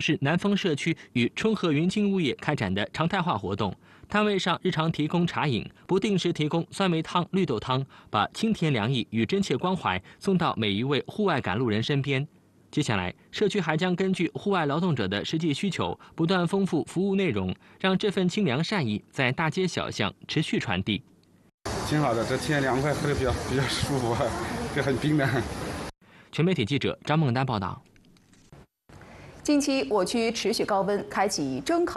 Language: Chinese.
市南丰社区与春和云金物业开展的常态化活动。摊位上日常提供茶饮，不定时提供酸梅汤、绿豆汤，把清甜凉意与真切关怀送到每一位户外赶路人身边。接下来，社区还将根据户外劳动者的实际需求，不断丰富服务内容，让这份清凉善意在大街小巷持续传递。 挺好的，这天凉快，喝得比较舒服，这很冰的。 全媒体记者张梦丹报道。 近期我区持续高温，开启征考。